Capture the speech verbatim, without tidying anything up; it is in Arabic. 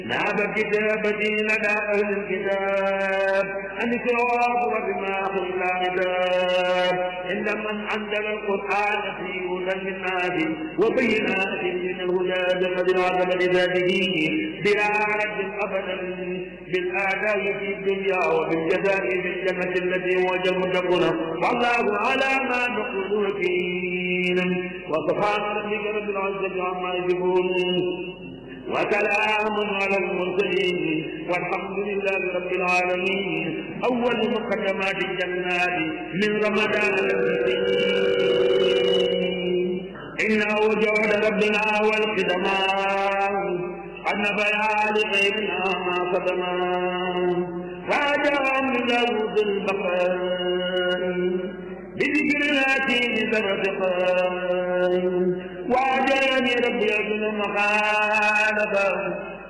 ناب كتابتي لدى أهل الكتاب أن سواه بما أخذ عتاب إن من أنزل القرآن في هدى للناس وبينات من الهدى بقدر عظمة ذاته بلا رد أبدا بالآداء في الدنيا وبالجزاء في الجنة التي وجه المتقون والله على ما نقول وكيل وسبحان ربك رب العزة عما يصفون وسلام على المرسلين والحمد لله رب العالمين. أول مقدمات الجنات من رمضان إنه جود ربنا والقدمان أن بيان غيرنا ما قدما فاجأ من ذوق البقاء بذكر الأتين ذرتقاء وعجاني ربي أجل مخالفا